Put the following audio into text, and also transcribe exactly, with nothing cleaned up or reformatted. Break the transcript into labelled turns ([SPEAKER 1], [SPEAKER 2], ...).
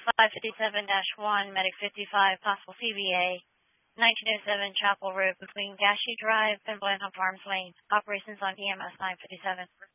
[SPEAKER 1] five fifty-seven dash one, Medic fifty-five, possible C B A, nineteen oh seven Chapel Road between Gashi Drive and Blenheim Farms Lane. Operations on E M S nine fifty-seven.